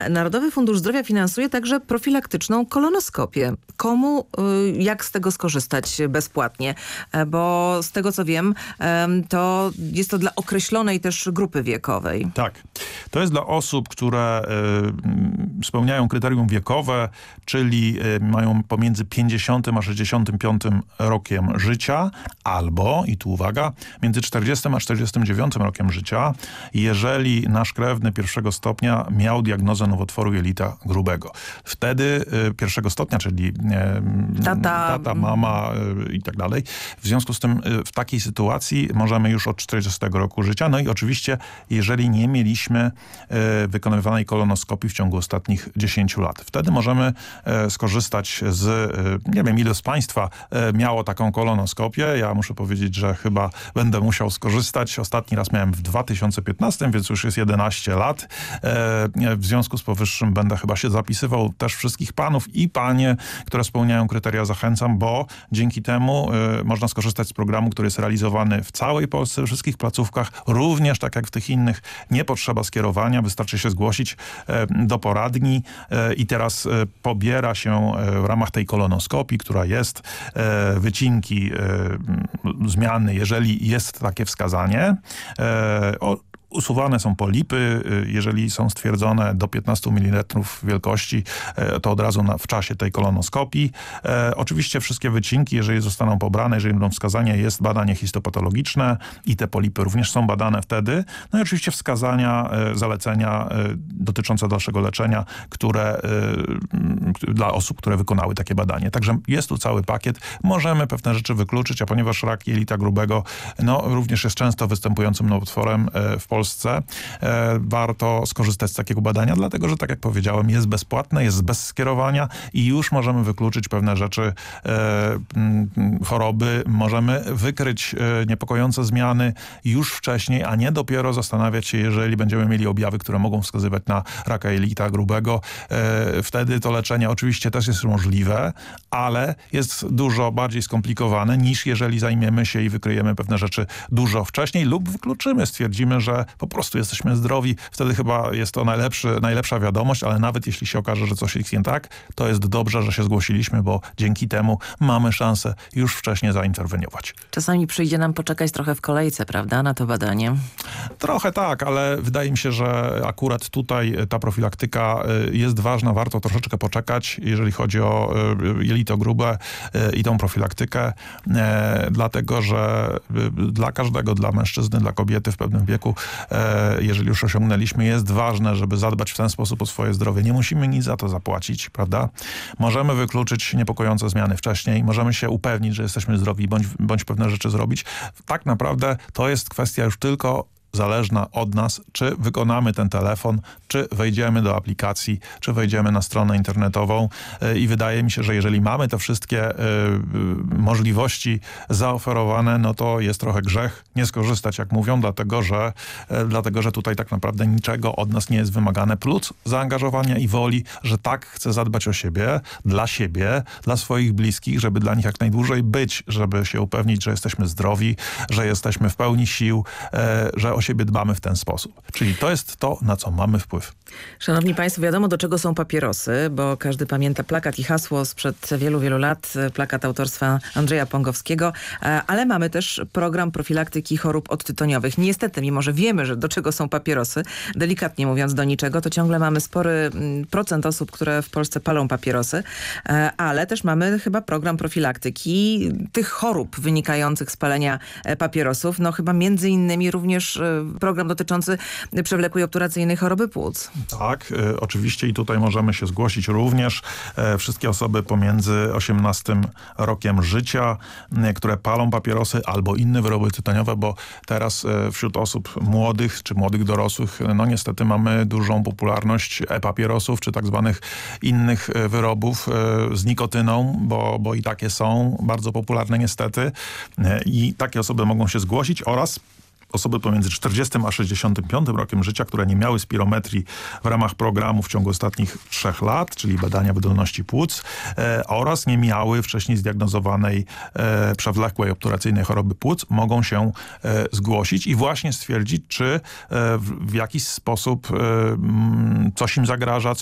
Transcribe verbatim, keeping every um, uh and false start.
Narodowy Fundusz Zdrowia finansuje także profilaktyczną kolonoskopię. Komu, jak z tego skorzystać bezpłatnie? Bo z tego co wiem, to jest to dla określonej też grupy wiekowej. Tak. To jest dla osób, które y, spełniają kryterium wiekowe, czyli y, mają pomiędzy pięćdziesiątym a sześćdziesiątym piątym rokiem życia, albo, i tu uwaga, między czterdziestym a czterdziestym dziewiątym rokiem życia, jeżeli nasz krewny pierwszego stopnia miał diagnozę nowotworu jelita grubego. Wtedy y, pierwszego stopnia, czyli y, tata, tata, mama y, i tak dalej. W związku z tym y, w takiej sytuacji możemy już od czterdziestego roku życia. No i oczywiście, jeżeli nie mieliśmy y, wykonywanej kolonoskopii w ciągu ostatnich dziesięciu lat. Wtedy możemy y, skorzystać z, y, nie wiem ile z Państwa y, miało taką kolonoskopię. Ja muszę powiedzieć, że chyba będę musiał skorzystać. Ostatni raz miałem w dwa tysiące piętnastym, więc już jest jedenaście lat. Y, w związku z powyższym będę chyba się zapisywał też wszystkich panów i panie, które spełniają kryteria, zachęcam, bo dzięki temu y, można skorzystać z programu, który jest realizowany w całej Polsce, we wszystkich placówkach, również tak jak w tych innych, nie potrzeba skierowania, wystarczy się zgłosić y, do poradni y, i teraz y, pobiera się y, w ramach tej kolonoskopii, która jest, y, wycinki, y, zmiany, jeżeli jest takie wskazanie, y, o, usuwane są polipy, jeżeli są stwierdzone do piętnastu mililitrów wielkości, to od razu na, w czasie tej kolonoskopii. E, oczywiście wszystkie wycinki, jeżeli zostaną pobrane, jeżeli będą wskazania, jest badanie histopatologiczne i te polipy również są badane wtedy. No i oczywiście wskazania, e, zalecenia e, dotyczące dalszego leczenia, które e, dla osób, które wykonały takie badanie. Także jest tu cały pakiet. Możemy pewne rzeczy wykluczyć, a ponieważ rak jelita grubego no, również jest często występującym nowotworem e, w Polsce, Polsce, e, warto skorzystać z takiego badania, dlatego, że tak jak powiedziałem, jest bezpłatne, jest bez skierowania i już możemy wykluczyć pewne rzeczy, e, m, choroby, możemy wykryć e, niepokojące zmiany już wcześniej, a nie dopiero zastanawiać się, jeżeli będziemy mieli objawy, które mogą wskazywać na raka jelita grubego. E, wtedy to leczenie oczywiście też jest możliwe, ale jest dużo bardziej skomplikowane niż jeżeli zajmiemy się i wykryjemy pewne rzeczy dużo wcześniej lub wykluczymy, stwierdzimy, że po prostu jesteśmy zdrowi. Wtedy chyba jest to najlepszy, najlepsza wiadomość, ale nawet jeśli się okaże, że coś jest nie tak, to jest dobrze, że się zgłosiliśmy, bo dzięki temu mamy szansę już wcześniej zainterweniować. Czasami przyjdzie nam poczekać trochę w kolejce, prawda, na to badanie? Trochę tak, ale wydaje mi się, że akurat tutaj ta profilaktyka jest ważna, warto troszeczkę poczekać, jeżeli chodzi o jelito grube i tą profilaktykę, dlatego, że dla każdego, dla mężczyzny, dla kobiety w pewnym wieku, jeżeli już osiągnęliśmy, jest ważne, żeby zadbać w ten sposób o swoje zdrowie. Nie musimy nic za to zapłacić, prawda? Możemy wykluczyć niepokojące zmiany wcześniej, możemy się upewnić, że jesteśmy zdrowi, bądź, bądź pewne rzeczy zrobić. Tak naprawdę to jest kwestia już tylko zależna od nas, czy wykonamy ten telefon, czy wejdziemy do aplikacji, czy wejdziemy na stronę internetową i wydaje mi się, że jeżeli mamy te wszystkie y, y, możliwości zaoferowane, no to jest trochę grzech nie skorzystać, jak mówią, dlatego że, y, dlatego, że tutaj tak naprawdę niczego od nas nie jest wymagane, plus zaangażowania i woli, że tak chcę zadbać o siebie, dla siebie, dla swoich bliskich, żeby dla nich jak najdłużej być, żeby się upewnić, że jesteśmy zdrowi, że jesteśmy w pełni sił, y, że o siebie dbamy w ten sposób. Czyli to jest to, na co mamy wpływ. Szanowni Państwo, wiadomo, do czego są papierosy, bo każdy pamięta plakat i hasło sprzed wielu, wielu lat, plakat autorstwa Andrzeja Pągowskiego, ale mamy też program profilaktyki chorób odtytoniowych. Niestety, mimo że wiemy, że do czego są papierosy, delikatnie mówiąc do niczego, to ciągle mamy spory procent osób, które w Polsce palą papierosy, ale też mamy chyba program profilaktyki tych chorób wynikających z palenia papierosów. No chyba między innymi również program dotyczący przewlekłej obturacyjnej choroby płuc. Tak, y, oczywiście i tutaj możemy się zgłosić również. E, wszystkie osoby pomiędzy osiemnastym rokiem życia, y, które palą papierosy albo inne wyroby tytoniowe, bo teraz y, wśród osób młodych czy młodych dorosłych, no niestety mamy dużą popularność e-papierosów czy tak zwanych innych y, wyrobów y, z nikotyną, bo, bo i takie są bardzo popularne niestety. Y, I takie osoby mogą się zgłosić oraz osoby pomiędzy czterdziestym a sześćdziesiątym piątym rokiem życia, które nie miały spirometrii w ramach programu w ciągu ostatnich trzech lat, czyli badania wydolności płuc, e, oraz nie miały wcześniej zdiagnozowanej e, przewlekłej obturacyjnej choroby płuc, mogą się e, zgłosić i właśnie stwierdzić, czy e, w, w jakiś sposób e, m, coś im zagraża,